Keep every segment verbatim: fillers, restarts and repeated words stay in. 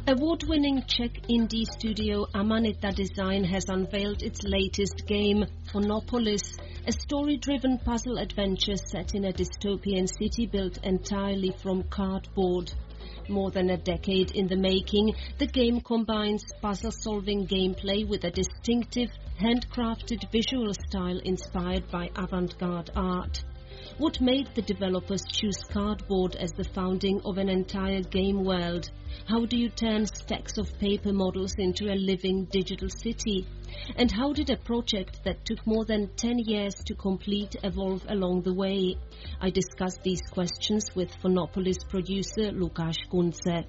Award-winning Czech indie studio Amanita Design has unveiled its latest game, Phonopolis, a story-driven puzzle adventure set in a dystopian city built entirely from cardboard. More than a decade in the making, the game combines puzzle-solving gameplay with a distinctive, handcrafted visual style inspired by avant-garde art. What made the developers choose cardboard as the founding of an entire game world? How do you turn stacks of paper models into a living digital city? And how did a project that took more than ten years to complete evolve along the way? I discussed these questions with Phonopolis producer Lukáš Kunce.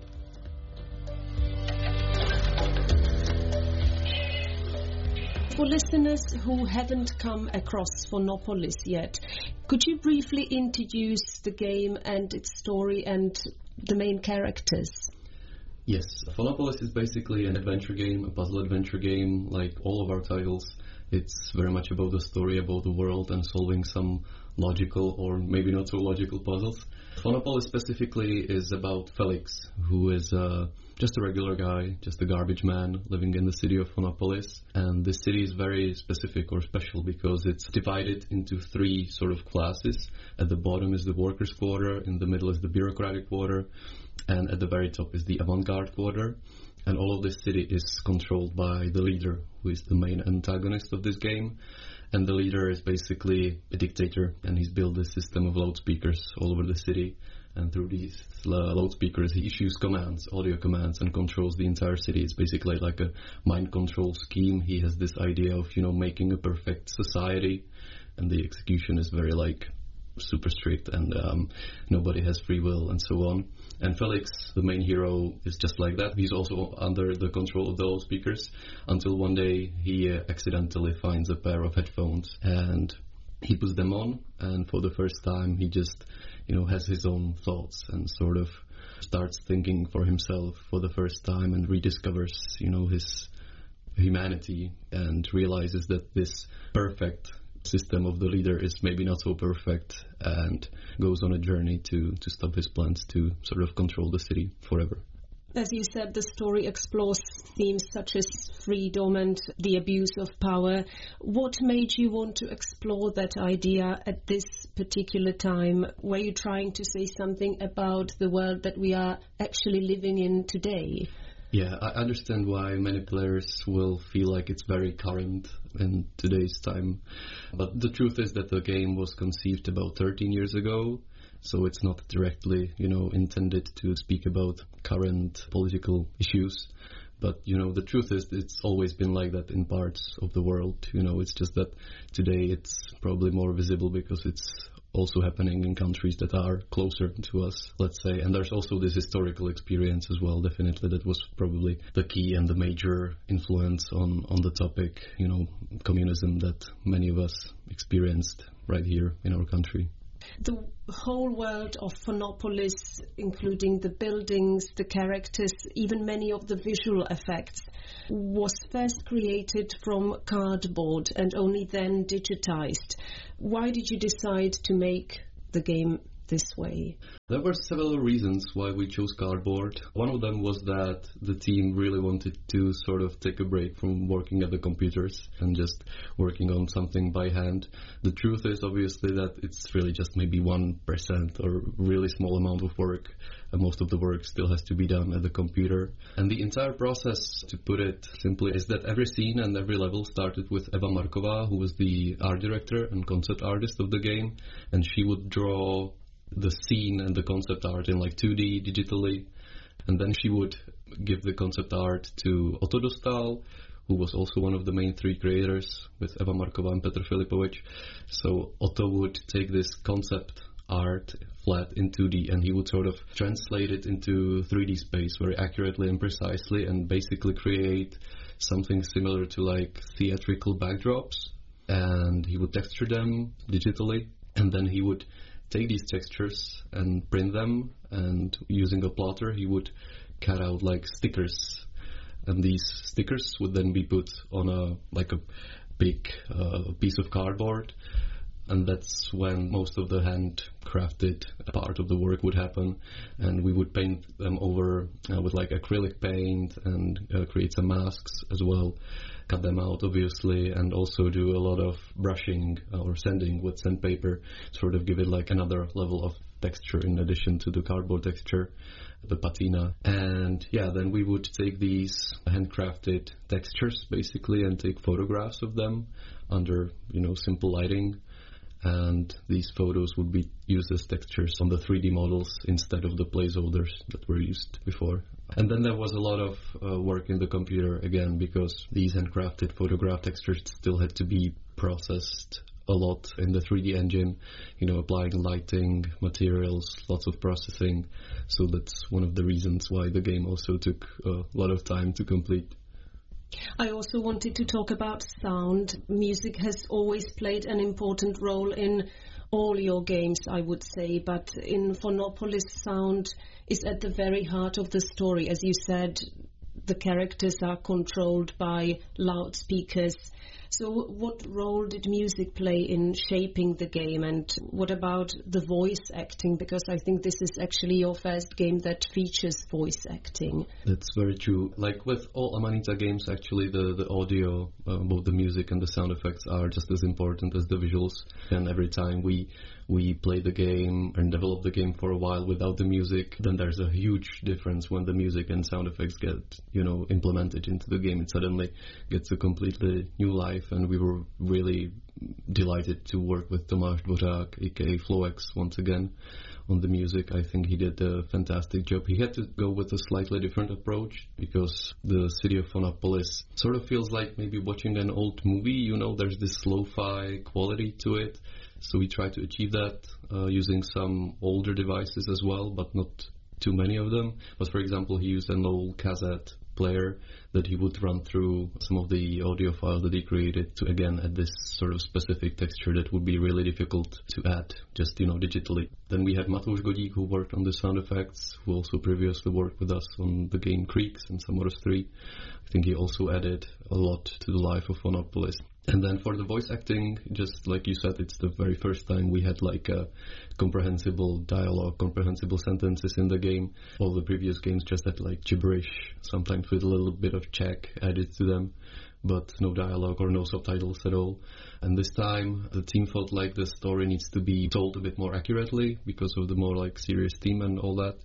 For listeners who haven't come across Phonopolis yet, could you briefly introduce the game and its story and the main characters? Yes, Phonopolis is basically an adventure game, a puzzle adventure game, like all of our titles. It's very much about the story, about the world, and solving some logical or maybe not so logical puzzles. Phonopolis specifically is about Felix, who is uh, just a regular guy, just a garbage man living in the city of Phonopolis. And this city is very specific or special because it's divided into three sort of classes. At the bottom is the workers' quarter, in the middle is the bureaucratic quarter, and at the very top is the avant-garde quarter. And all of this city is controlled by the leader, who is the main antagonist of this game. And the leader is basically a dictator, and he's built a system of loudspeakers all over the city. And through these uh, loudspeakers, he issues commands, audio commands, and controls the entire city. It's basically like a mind control scheme. He has this idea of, you know, making a perfect society, and the execution is very, like, super strict, and um, nobody has free will, and so on. And Felix, the main hero, is just like that. He's also under the control of the loudspeakers until one day he uh, accidentally finds a pair of headphones, and he puts them on, and for the first time he just, you know, has his own thoughts and sort of starts thinking for himself for the first time and rediscovers, you know, his humanity and realizes that this perfect system of the leader is maybe not so perfect, and goes on a journey to, to stop his plans to sort of control the city forever. As you said, the story explores themes such as freedom and the abuse of power. What made you want to explore that idea at this particular time? Were you trying to say something about the world that we are actually living in today? Yeah, I understand why many players will feel like it's very current in today's time. But the truth is that the game was conceived about thirteen years ago, so it's not directly, you know, intended to speak about current political issues. But, you know, the truth is it's always been like that in parts of the world. You know, it's just that today it's probably more visible because it's also happening in countries that are closer to us, let's say. And there's also this historical experience as well, definitely, that was probably the key and the major influence on, on the topic, you know, communism that many of us experienced right here in our country. The whole world of Phonopolis, including the buildings, the characters, even many of the visual effects, was first created from cardboard and only then digitized. Why did you decide to make the game this way? There were several reasons why we chose cardboard. One of them was that the team really wanted to sort of take a break from working at the computers and just working on something by hand. The truth is obviously that it's really just maybe one percent or really small amount of work. And most of the work still has to be done at the computer. And the entire process, to put it simply, is that every scene and every level started with Eva Marková, who was the art director and concept artist of the game. And she would draw the scene and the concept art in like two D digitally, and then she would give the concept art to Otto Dostal, who was also one of the main three creators with Eva Marková and Petr Filipovic. So Otto would take this concept art flat in two D and he would sort of translate it into three D space very accurately and precisely, and basically create something similar to like theatrical backdrops, and he would texture them digitally, and then he would take these textures and print them, and using a plotter he would cut out like stickers, and these stickers would then be put on a like a big uh, piece of cardboard and that's when most of the handcrafted part of the work would happen, and we would paint them over uh, with like acrylic paint and uh, create some masks as well, cut them out obviously, and also do a lot of brushing or sanding with sandpaper, sort of give it like another level of texture in addition to the cardboard texture, the patina. And yeah, then we would take these handcrafted textures basically and take photographs of them under, you know, simple lighting, and these photos would be used as textures on the three D models instead of the placeholders that were used before. And then there was a lot of uh, work in the computer again, because these handcrafted photograph textures still had to be processed a lot in the three D engine, you know, applying lighting, materials, lots of processing. So that's one of the reasons why the game also took a lot of time to complete. I also wanted to talk about sound. Music has always played an important role in all your games, I would say, but in Phonopolis, sound is at the very heart of the story. As you said, the characters are controlled by loudspeakers. So what role did music play in shaping the game, and what about the voice acting? Because I think this is actually your first game that features voice acting. That's very true. Like with all Amanita games, actually the, the audio, uh, both the music and the sound effects are just as important as the visuals. And every time we we play the game and develop the game for a while without the music, then there's a huge difference when the music and sound effects get, you know, implemented into the game. It suddenly gets a completely new life, and we were really delighted to work with Tomáš Dvořák, aka Floex, once again on the music. I think he did a fantastic job. He had to go with a slightly different approach because the city of Phonopolis sort of feels like maybe watching an old movie, you know, there's this lo-fi quality to it. So we try to achieve that uh, using some older devices as well, but not too many of them. But for example, he used an old cassette player that he would run through some of the audio files that he created to again add this sort of specific texture that would be really difficult to add just, you know, digitally. Then we had Matouš Godík, who worked on the sound effects, who also previously worked with us on the game Creeks and Samoros three. I think he also added a lot to the life of Phonopolis. And then for the voice acting, just like you said, it's the very first time we had like a comprehensible dialogue, comprehensible sentences in the game. All the previous games just had like gibberish, sometimes with a little bit of Czech added to them, but no dialogue or no subtitles at all. And this time the team felt like the story needs to be told a bit more accurately because of the more like serious theme and all that.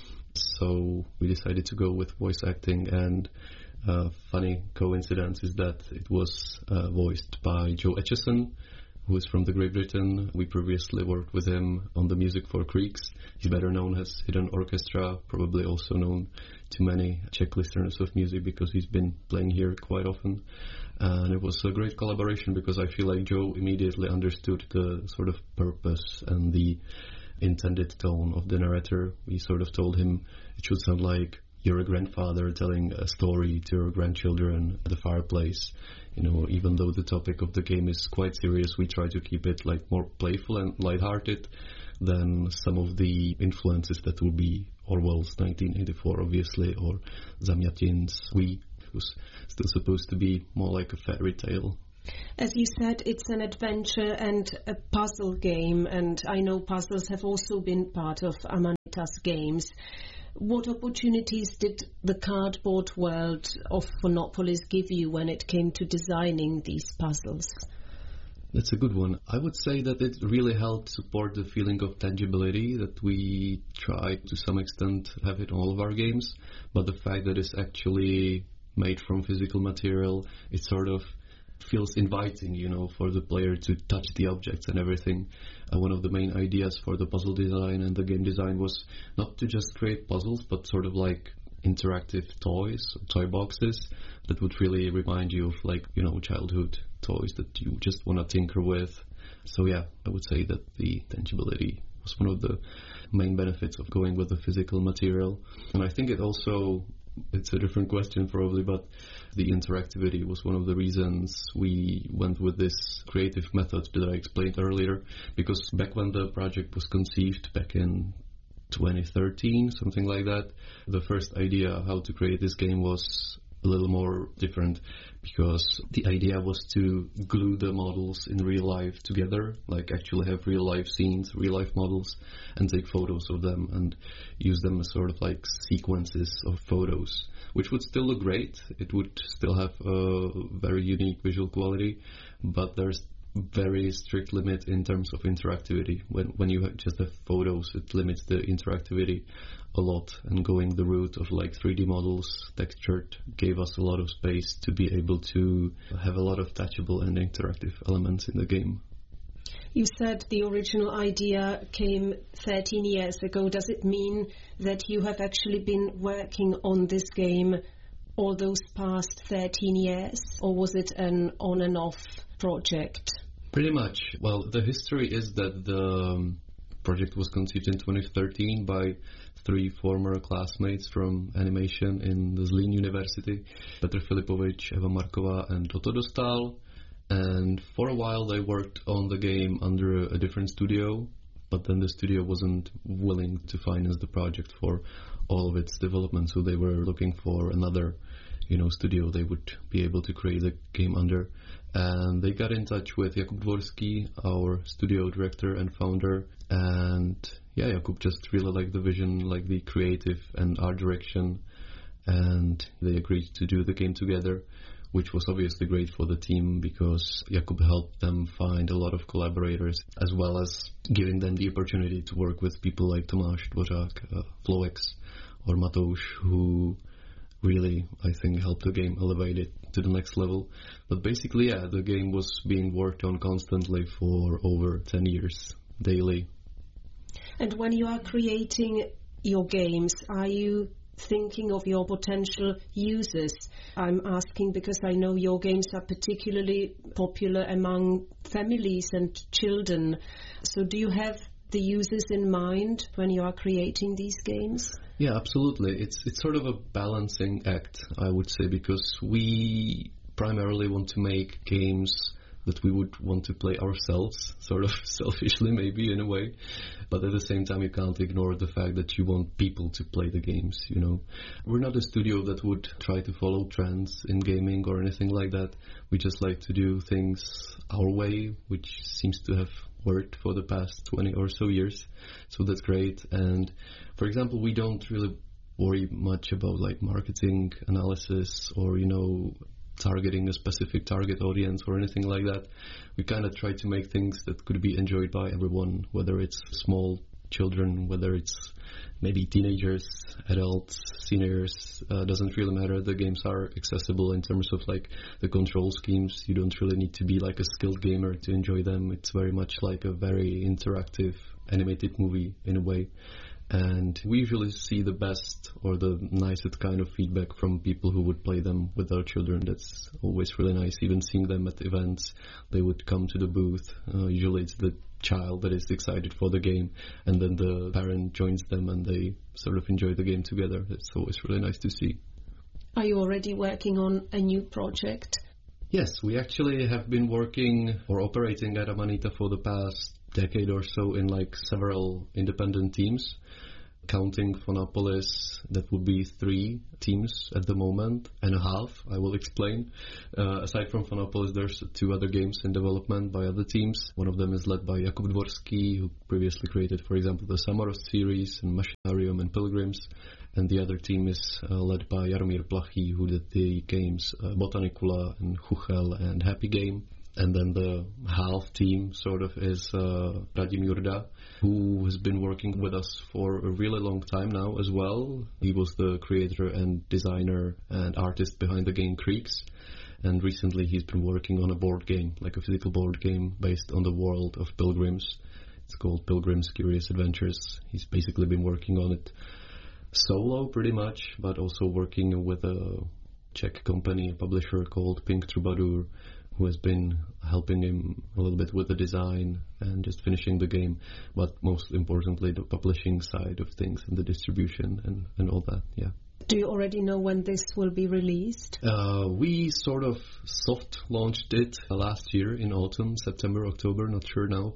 So we decided to go with voice acting, and Uh, funny coincidence is that it was uh, voiced by Joe Etchison, who is from the Great Britain. We previously worked with him on the music for Creeks. He's better known as Hidden Orchestra, probably also known to many Czech listeners of music because he's been playing here quite often. And it was a great collaboration because I feel like Joe immediately understood the sort of purpose and the intended tone of the narrator. We sort of told him it should sound like you're a grandfather telling a story to your grandchildren at the fireplace. You know, even though the topic of the game is quite serious, we try to keep it like more playful and lighthearted than some of the influences that would be Orwell's nineteen eighty-four, obviously, or Zamyatin's We, who's still supposed to be more like a fairy tale. As you said, it's an adventure and a puzzle game, and I know puzzles have also been part of Amanita's games. What opportunities did the cardboard world of Phonopolis give you when it came to designing these puzzles? That's a good one. I would say that it really helped support the feeling of tangibility that we try to some extent have in all of our games, but the fact that it's actually made from physical material, it sort of feels inviting, you know, for the player to touch the objects and everything. Uh, one of the main ideas for the puzzle design and the game design was not to just create puzzles, but sort of like interactive toys, toy boxes that would really remind you of like, you know, childhood toys that you just want to tinker with. So yeah, I would say that the tangibility was one of the main benefits of going with the physical material. And I think it also, it's a different question probably, but the interactivity was one of the reasons we went with this creative method that I explained earlier, because back when the project was conceived, back in twenty thirteen, something like that, the first idea how to create this game was a little more different, because the idea was to glue the models in real life together, like actually have real life scenes, real life models, and take photos of them and use them as sort of like sequences of photos, which would still look great. It would still have a very unique visual quality, but there's very strict limit in terms of interactivity. When when you just have photos, it limits the interactivity a lot, and going the route of like three D models, textured, gave us a lot of space to be able to have a lot of touchable and interactive elements in the game. You said the original idea came thirteen years ago. Does it mean that you have actually been working on this game all those past thirteen years, or was it an on and off project? Pretty much. Well, the history is that the um, project was conceived in twenty thirteen by three former classmates from animation in the Zlín University, Petr Filipovič, Eva Marková, and Toto Dostal. And for a while they worked on the game under a different studio, but then the studio wasn't willing to finance the project for all of its development, so they were looking for another, you know, studio they would be able to create the game under. And they got in touch with Jakub Dvorský, our studio director and founder, and yeah, Jakub just really liked the vision, like the creative and art direction, and they agreed to do the game together, which was obviously great for the team because Jakub helped them find a lot of collaborators, as well as giving them the opportunity to work with people like Tomáš Dvořák, uh, Floex, or Matouš, who really, I think, helped the game elevate it to the next level. But basically, yeah, the game was being worked on constantly for over ten years, daily. And when you are creating your games, are you thinking of your potential users? I'm asking because I know your games are particularly popular among families and children. So do you have the users in mind when you are creating these games? Yeah, absolutely. It's it's sort of a balancing act, I would say, because we primarily want to make games that we would want to play ourselves, sort of selfishly maybe in a way, but at the same time you can't ignore the fact that you want people to play the games, you know. We're not a studio that would try to follow trends in gaming or anything like that. We just like to do things our way, which seems to have worked for the past twenty or so years, so that's great. And for example, we don't really worry much about like marketing analysis or, you know, targeting a specific target audience or anything like that. We kind of try to make things that could be enjoyed by everyone, whether it's small children, whether it's maybe teenagers, adults, seniors, uh, doesn't really matter. The games are accessible in terms of like the control schemes. You don't really need to be like a skilled gamer to enjoy them. It's very much like a very interactive animated movie in a way. And we usually see the best or the nicest kind of feedback from people who would play them with their children. That's always really nice. Even seeing them at events, they would come to the booth. Uh, usually it's the child that is excited for the game, and then the parent joins them and they sort of enjoy the game together. It's always really nice to see. Are you already working on a new project? Yes, we actually have been working or operating at Amanita for the past decade or so in like several independent teams. Counting Phonopolis, that would be three teams at the moment and a half, I will explain. Uh, aside from Phonopolis, there's two other games in development by other teams. One of them is led by Jakub Dvorský, who previously created, for example, the Samaros series and Machinarium and Pilgrims. And the other team is uh, led by Jaromír Plachý, who did the games uh, Botanicula and Chuchel and Happy Game. And then the half team sort of is uh, Radim Jurda, who has been working with us for a really long time now as well. He was the creator and designer and artist behind the game Creeks. And recently he's been working on a board game, like a physical board game based on the world of Pilgrims. It's called Pilgrims Curious Adventures. He's basically been working on it solo pretty much, but also working with a Czech company, a publisher called Pink Troubadour, who has been helping him a little bit with the design and just finishing the game, but most importantly the publishing side of things and the distribution and, and all that, yeah. Do you already know when this will be released? Uh, we sort of soft launched it last year in autumn, September, October, not sure now.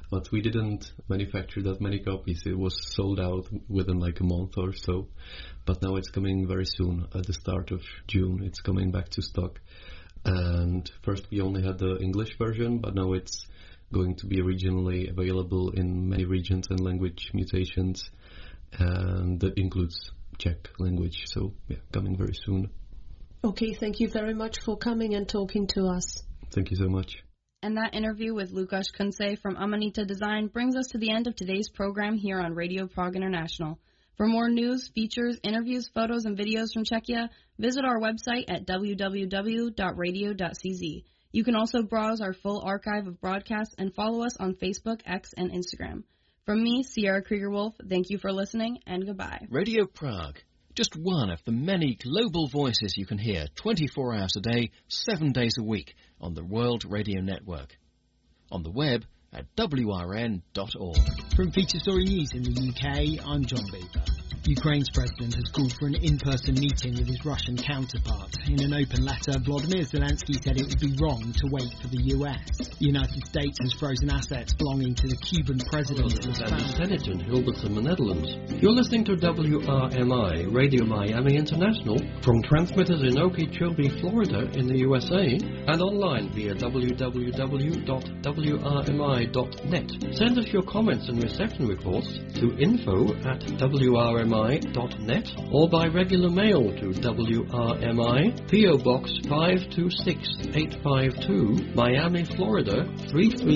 but we didn't manufacture that many copies. It was sold out within like a month or so, but now it's coming very soon. At the start of June, it's coming back to stock. And first we only had the English version, but now it's going to be regionally available in many regions and language mutations, and that includes Czech language. So yeah, coming very soon. Okay, thank you very much for coming and talking to us. Thank you so much. And that interview with Lukáš Kunce from Amanita Design brings us to the end of today's program here on Radio Prague International. For more news, features, interviews, photos, and videos from Czechia, visit our website at w w w dot radio dot c z. You can also browse our full archive of broadcasts and follow us on Facebook, X, and Instagram. From me, Sierra Krieger-Wolf, thank you for listening, and goodbye. Radio Prague, just one of the many global voices you can hear twenty-four hours a day, seven days a week on the World Radio Network. On the web at w r n dot org. From Feature Story News in the U K, I'm John Beaver. Ukraine's president has called for an in-person meeting with his Russian counterpart. In an open letter, Volodymyr Zelensky said it would be wrong to wait for the U S. The United States has frozen assets belonging to the Cuban president. Hello, this is Andy Tennant in Hilversum, the Netherlands. You're listening to W R M I, Radio Miami International, from transmitters in Okeechobee, Florida in the U S A, and online via w w w dot w r m i dot net. Send us your comments and reception reports to info at w r m i dot net or by regular mail to W R M I, P O Box five two six eight five two, Miami, Florida three three